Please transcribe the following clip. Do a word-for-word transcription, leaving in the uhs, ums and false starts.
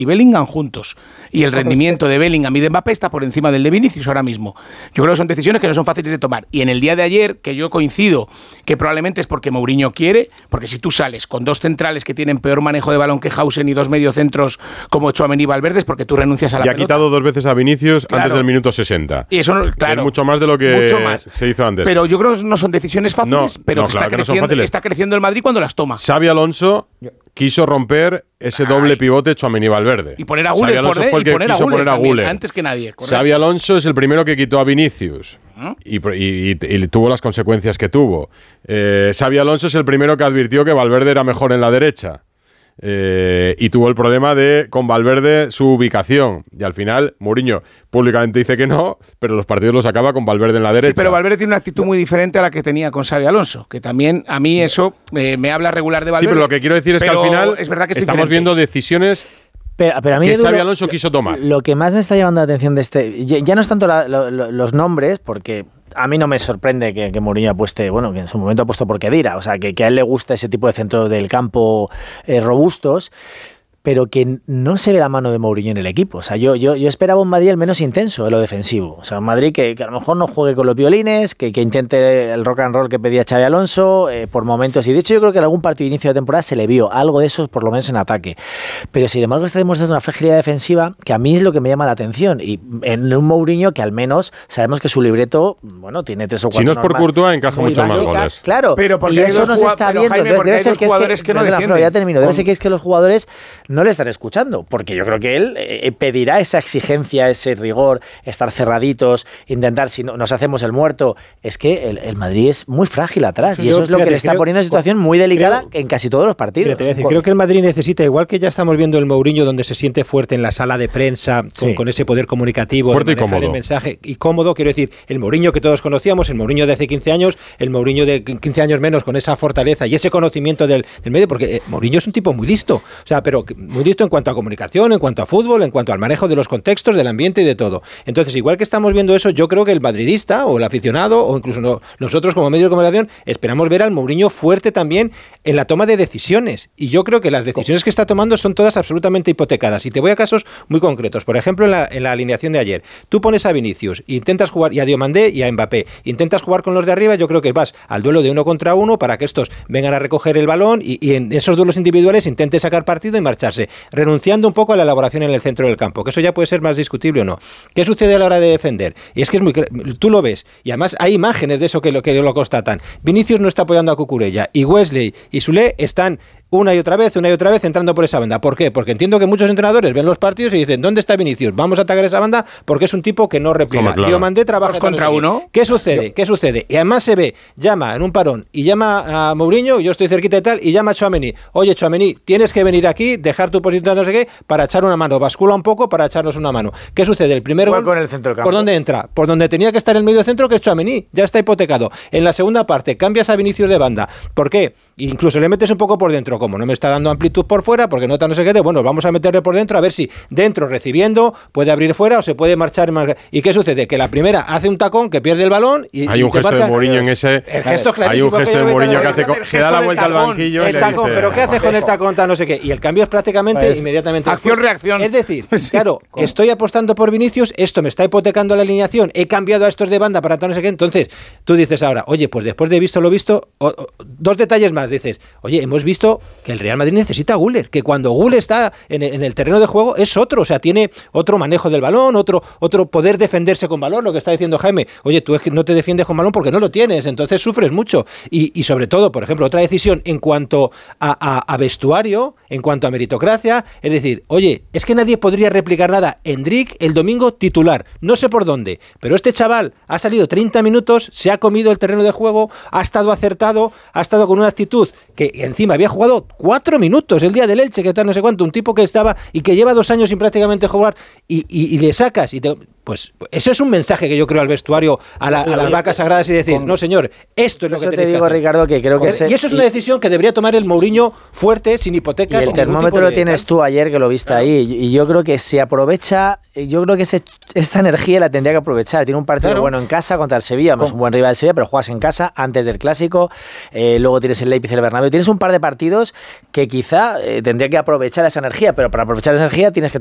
y Bellingham juntos. Y el rendimiento de Bellingham y de Mbappé está por encima del de Vinicius ahora mismo. Yo creo que son decisiones que no son fáciles de tomar. Y en el día de ayer, que yo coincido que probablemente es porque Mourinho quiere, porque si tú sales con dos centrales que tienen peor manejo de balón que Hausen y dos mediocentros como Tchouaméni y Valverde, es porque tú renuncias a la pelota. Y ha quitado dos veces a Vinicius claro. antes del minuto sesenta. Y eso, claro. Es mucho más de lo que se hizo antes. Pero yo creo que no son decisiones fáciles, no, pero no, está, claro que creciendo, no son fáciles. está creciendo el Madrid cuando las toma. Xabi Alonso quiso romper ese doble Ay. pivote Tchouaméni-Valverde. Y poner a Güler, por fue el que quiso poner a Güler antes que nadie. Correcto. Xabi Alonso es el primero que quitó a Vinicius ¿Mm? y, y, y, y tuvo las consecuencias que tuvo. Eh, Xabi Alonso es el primero que advirtió que Valverde era mejor en la derecha. Eh, y tuvo el problema de, con Valverde, su ubicación. Y al final, Mourinho públicamente dice que no, pero los partidos los acaba con Valverde en la derecha. Sí, pero Valverde tiene una actitud muy diferente a la que tenía con Xabi Alonso, que también a mí eso eh, me habla regular de Valverde. Sí, pero lo que quiero decir es que al final es verdad que es estamos diferente. viendo decisiones Pero, pero a mí que Xabi lo, Alonso quiso tomar. Lo que más me está llamando la atención de este... Ya, ya no es tanto la, lo, lo, los nombres, porque a mí no me sorprende que, que Mourinho apueste, bueno, que en su momento ha puesto por Khedira, o sea, que, que a él le gusta ese tipo de centro del campo eh, robustos, pero que no se ve la mano de Mourinho en el equipo. O sea, yo, yo, yo esperaba un Madrid al menos intenso en lo defensivo. O sea, un Madrid que, que a lo mejor no juegue con los violines, que, que intente el rock and roll que pedía Xabi Alonso eh, por momentos. Y de hecho yo creo que en algún partido de inicio de temporada se le vio algo de eso, por lo menos en ataque. Pero sin embargo está demostrando una fragilidad defensiva que a mí es lo que me llama la atención. Y en un Mourinho que al menos sabemos que su libreto, bueno, tiene tres o cuatro Si no es por Courtois, encaja mucho más goles. Claro, pero y eso no se está viendo. Jaime, Entonces, debe ser que, jugadores es que, que no defienden. Ya termino. Debe ser que es que los jugadores no le están escuchando, porque yo creo que él eh, pedirá esa exigencia, ese rigor, estar cerraditos, intentar, si no, nos hacemos el muerto. Es que el, el Madrid es muy frágil atrás y yo, eso es lo fíjate, que le está creo, poniendo en situación muy delicada creo, en casi todos los partidos. Fíjate, decir, creo que el Madrid necesita, igual que ya estamos viendo el Mourinho donde se siente fuerte en la sala de prensa, con, sí. con ese poder comunicativo, fuerte de manejar y cómodo. el mensaje, y cómodo, quiero decir, el Mourinho que todos conocíamos, el Mourinho de hace quince años, el Mourinho de quince años menos, con esa fortaleza y ese conocimiento del, del medio, porque eh, Mourinho es un tipo muy listo, o sea, pero muy listo en cuanto a comunicación, en cuanto a fútbol, en cuanto al manejo de los contextos, del ambiente y de todo. Entonces, igual que estamos viendo eso, yo creo que el madridista o el aficionado o incluso no, nosotros como medio de comunicación esperamos ver al Mourinho fuerte también en la toma de decisiones. Y yo creo que las decisiones que está tomando son todas absolutamente hipotecadas. Y te voy a casos muy concretos. Por ejemplo, en la, en la alineación de ayer. Tú pones a Vinicius, intentas jugar, y a Diomandé y a Mbappé. Intentas jugar con los de arriba, yo creo que vas al duelo de uno contra uno para que estos vengan a recoger el balón y, y en esos duelos individuales intentes sacar partido y marcharse, renunciando un poco a la elaboración en el centro del campo, que eso ya puede ser más discutible o no. ¿Qué sucede a la hora de defender? Y es que es muy, tú lo ves, y además hay imágenes de eso que lo, que lo constatan. Vinicius no está apoyando a Cucurella, y Wesley y Soulé están una y otra vez, una y otra vez entrando por esa banda. ¿Por qué? Porque entiendo que muchos entrenadores ven los partidos y dicen, ¿dónde está Vinicius? Vamos a atacar esa banda porque es un tipo que no repliega. Claro. Diomandé trabaja contra uno. ¿Qué sucede? Yo... ¿Qué sucede? Y además se ve, llama en un parón y llama a Mourinho, yo estoy cerquita y tal, y llama a Tchouaméni. Oye, Tchouaméni, tienes que venir aquí, dejar tu posición no sé qué, para echar una mano. Bascula un poco para echarnos una mano. ¿Qué sucede? El primer gol, con el centro del campo. ¿Por dónde entra? Por donde tenía que estar el medio centro, que es Tchouaméni. Ya está hipotecado. En la segunda parte, cambias a Vinicius de banda. ¿Por qué? Incluso le metes un poco por dentro, como no me está dando amplitud por fuera, porque no está no sé qué, bueno, vamos a meterle por dentro a ver si dentro recibiendo puede abrir fuera o se puede marchar. ¿Y qué sucede? Que la primera hace un tacón que pierde el balón y hay un y gesto de Mourinho en ese. El gesto hay un gesto de Mourinho que hace co- se da la vuelta al banquillo el y tacón, le dice, pero ¿qué hace con el tacón? No sé qué. Y el cambio es prácticamente pues, inmediatamente. Acción-reacción. Es decir, claro, estoy apostando por Vinicius, esto me está hipotecando la alineación, he cambiado a estos de banda para tal no sé qué. Entonces, tú dices ahora, oye, pues después de visto lo visto, o, o, dos detalles más, dices, oye, hemos visto que el Real Madrid necesita a Güler, que cuando Güler está en, en el terreno de juego es otro, o sea, tiene otro manejo del balón, otro, otro poder defenderse con balón, lo que está diciendo Jaime, oye, tú es que no te defiendes con balón porque no lo tienes, entonces sufres mucho. Y, y sobre todo, por ejemplo, otra decisión en cuanto a, a, a vestuario, en cuanto a meritocracia, es decir, oye, es que nadie podría replicar nada. Endrick el domingo titular, no sé por dónde, pero este chaval ha salido treinta minutos, se ha comido el terreno de juego, ha estado acertado, ha estado con una actitud que encima había jugado cuatro minutos el día del Elche, que tal no sé cuánto, un tipo que estaba y que lleva dos años sin prácticamente jugar y, y, y le sacas y te... Pues eso es un mensaje que yo creo al vestuario, a, la, a las vacas sagradas y decir, con, no señor, esto es lo que tenéis que hacer. Eso te digo, Ricardo, que creo que... Es, y eso es una decisión que debería tomar el Mourinho fuerte, sin hipotecas. Y el termómetro lo tienes tú ayer, que lo viste claro. ahí, y yo creo que se aprovecha, yo creo que ese, esta energía la tendría que aprovechar. Tiene un partido claro. bueno en casa contra el Sevilla, no es un buen rival del Sevilla, pero juegas en casa antes del Clásico, eh, luego tienes el Leipzig, el Bernabéu, tienes un par de partidos que quizá eh, tendría que aprovechar esa energía, pero para aprovechar esa energía tienes que